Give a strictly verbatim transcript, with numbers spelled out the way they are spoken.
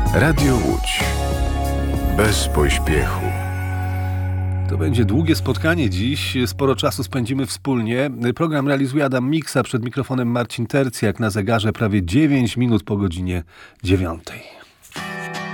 Radio Łódź. Bez pośpiechu. To będzie długie spotkanie dziś. Sporo czasu spędzimy wspólnie. Program realizuje Adam Miksa, przed mikrofonem Marcin Tercjak, na zegarze prawie dziewięć minut po godzinie dziewiątej.